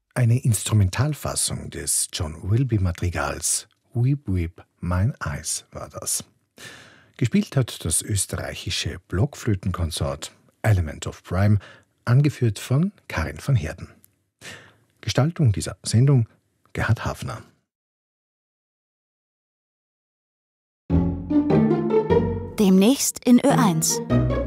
Eine Instrumentalfassung des John Wilby-Madrigals Weep, Weep, Mine Eyes war das. Gespielt hat das österreichische Blockflötenkonsort Element of Prime, angeführt von Karin van Heerden. Gestaltung dieser Sendung Gerhard Hafner. Demnächst in Ö1.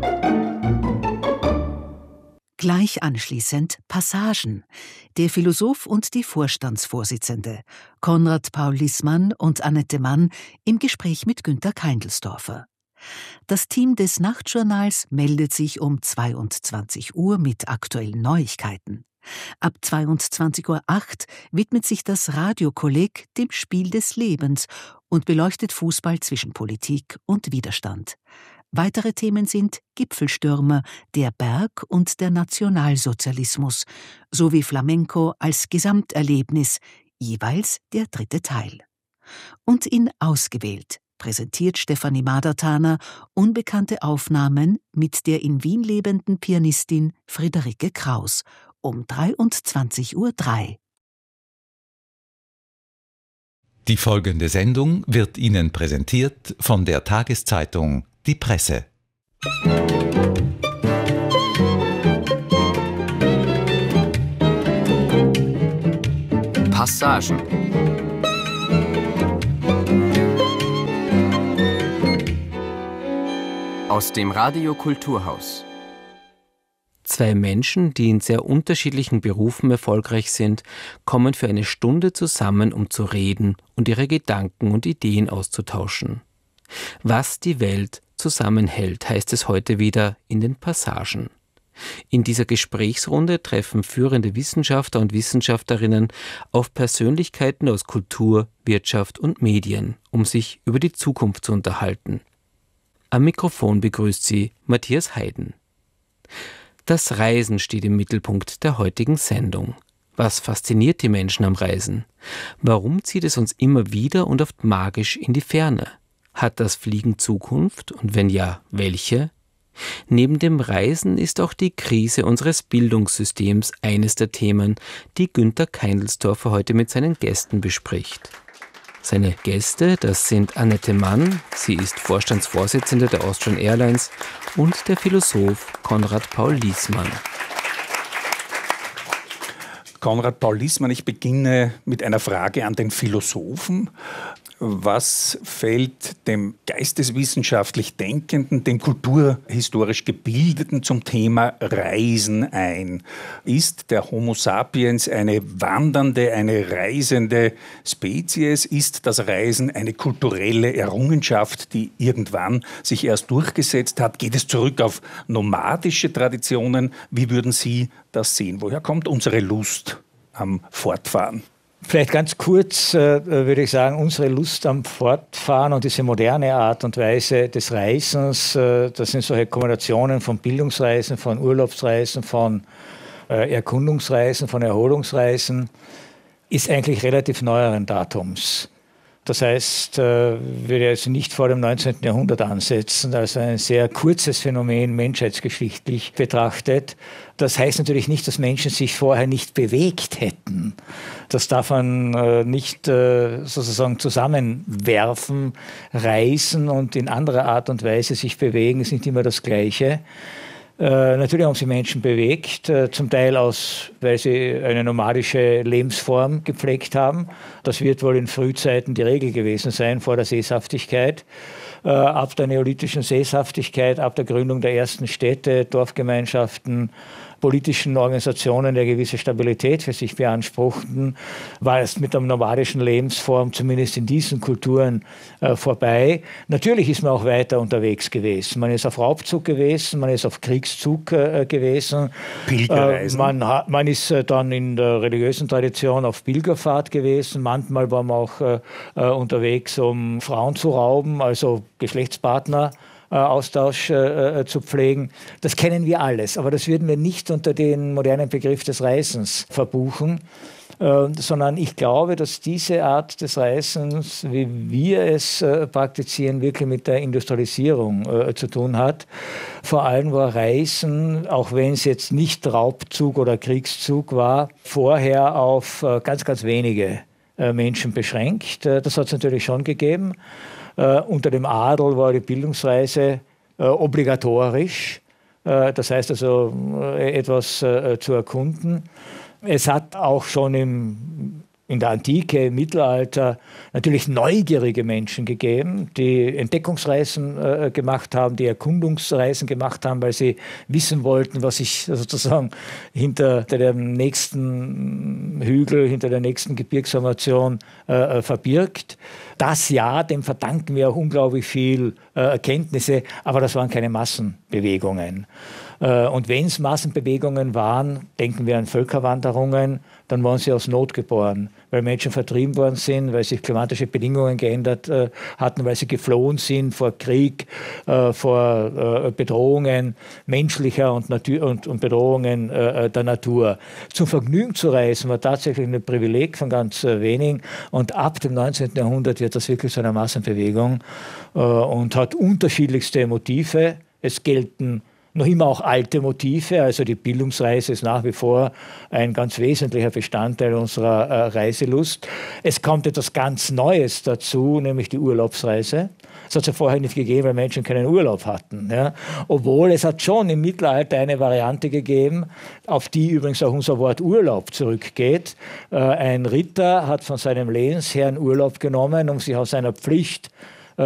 Gleich anschließend Passagen. Der Philosoph und die Vorstandsvorsitzende, Konrad Paul Liessmann und Annette Mann, im Gespräch mit Günter Keindelsdorfer. Das Team des Nachtjournals meldet sich um 22 Uhr mit aktuellen Neuigkeiten. Ab 22:08 Uhr widmet sich das Radiokolleg dem Spiel des Lebens und beleuchtet Fußball zwischen Politik und Widerstand. Weitere Themen sind Gipfelstürmer, der Berg und der Nationalsozialismus sowie Flamenco als Gesamterlebnis, jeweils der 3. Teil. Und in Ausgewählt präsentiert Stefanie Madertaner unbekannte Aufnahmen mit der in Wien lebenden Pianistin Friederike Kraus um 23:03 Uhr. Die folgende Sendung wird Ihnen präsentiert von der Tageszeitung Die Presse. Passagen. Aus dem Radio Kulturhaus. Zwei Menschen, die in sehr unterschiedlichen Berufen erfolgreich sind, kommen für eine Stunde zusammen, um zu reden und ihre Gedanken und Ideen auszutauschen. Was die Welt zusammenhält, heißt es heute wieder in den Passagen. In dieser Gesprächsrunde treffen führende Wissenschaftler und Wissenschaftlerinnen auf Persönlichkeiten aus Kultur, Wirtschaft und Medien, um sich über die Zukunft zu unterhalten. Am Mikrofon begrüßt sie Matthias Heiden. Das Reisen steht im Mittelpunkt der heutigen Sendung. Was fasziniert die Menschen am Reisen? Warum zieht es uns immer wieder und oft magisch in die Ferne? Hat das Fliegen Zukunft und wenn ja, welche? Neben dem Reisen ist auch die Krise unseres Bildungssystems eines der Themen, die Günter Keindelsdorfer heute mit seinen Gästen bespricht. Seine Gäste, das sind Annette Mann, sie ist Vorstandsvorsitzende der Austrian Airlines, und der Philosoph Konrad Paul Liessmann. Konrad Paul Liessmann, ich beginne mit einer Frage an den Philosophen. Was fällt dem geisteswissenschaftlich Denkenden, dem kulturhistorisch Gebildeten zum Thema Reisen ein? Ist der Homo sapiens eine wandernde, eine reisende Spezies? Ist das Reisen eine kulturelle Errungenschaft, die irgendwann sich erst durchgesetzt hat? Geht es zurück auf nomadische Traditionen? Wie würden Sie das sehen? Woher kommt unsere Lust am Fortfahren? Vielleicht ganz kurz würde ich sagen, unsere Lust am Fortfahren und diese moderne Art und Weise des Reisens, das sind solche Kombinationen von Bildungsreisen, von Urlaubsreisen, von Erkundungsreisen, von Erholungsreisen, ist eigentlich relativ neueren Datums. Das heißt, würde also nicht vor dem 19. Jahrhundert ansetzen, also ein sehr kurzes Phänomen menschheitsgeschichtlich betrachtet. Das heißt natürlich nicht, dass Menschen sich vorher nicht bewegt hätten. Das darf man nicht sozusagen zusammenwerfen. Reisen und in anderer Art und Weise sich bewegen ist nicht immer das Gleiche. Natürlich haben sich Menschen bewegt, zum Teil weil sie eine nomadische Lebensform gepflegt haben. Das wird wohl in Frühzeiten die Regel gewesen sein, vor der Sesshaftigkeit. Ab der neolithischen Sesshaftigkeit, ab der Gründung der ersten Städte, Dorfgemeinschaften, politischen Organisationen, die eine gewisse Stabilität für sich beanspruchten, war es mit der nomadischen Lebensform zumindest in diesen Kulturen vorbei. Natürlich ist man auch weiter unterwegs gewesen. Man ist auf Raubzug gewesen, man ist auf Kriegszug gewesen. Pilgerreisen. Man ist dann in der religiösen Tradition auf Pilgerfahrt gewesen. Manchmal war man auch unterwegs, um Frauen zu rauben, also Geschlechtspartner Austausch zu pflegen. Das kennen wir alles, aber das würden wir nicht unter den modernen Begriff des Reisens verbuchen, sondern ich glaube, dass diese Art des Reisens, wie wir es praktizieren, wirklich mit der Industrialisierung zu tun hat. Vor allem war Reisen, auch wenn es jetzt nicht Raubzug oder Kriegszug war, vorher auf ganz, ganz wenige Menschen beschränkt. Das hat es natürlich schon gegeben. Unter dem Adel war die Bildungsreise obligatorisch. Das heißt also, etwas zu erkunden. Es hat auch schon in der Antike, im Mittelalter natürlich neugierige Menschen gegeben, die Entdeckungsreisen gemacht haben, die Erkundungsreisen gemacht haben, weil sie wissen wollten, was sich sozusagen hinter dem nächsten Hügel, hinter der nächsten Gebirgsformation verbirgt. Das ja, dem verdanken wir auch unglaublich viel Erkenntnisse, aber das waren keine Massenbewegungen. Und wenn es Massenbewegungen waren, denken wir an Völkerwanderungen, dann waren sie aus Not geboren, weil Menschen vertrieben worden sind, weil sich klimatische Bedingungen geändert hatten, weil sie geflohen sind vor Krieg, vor Bedrohungen menschlicher und Bedrohungen der Natur. Zum Vergnügen zu reisen war tatsächlich ein Privileg von ganz wenigen und ab dem 19. Jahrhundert wird das wirklich zu einer Massenbewegung und hat unterschiedlichste Motive. Es gelten noch immer auch alte Motive, also die Bildungsreise ist nach wie vor ein ganz wesentlicher Bestandteil unserer Reiselust. Es kommt etwas ganz Neues dazu, nämlich die Urlaubsreise. Das hat es ja vorher nicht gegeben, weil Menschen keinen Urlaub hatten. Ja. Obwohl es hat schon im Mittelalter eine Variante gegeben, auf die übrigens auch unser Wort Urlaub zurückgeht. Ein Ritter hat von seinem Lehnsherrn Urlaub genommen, um sich aus seiner Pflicht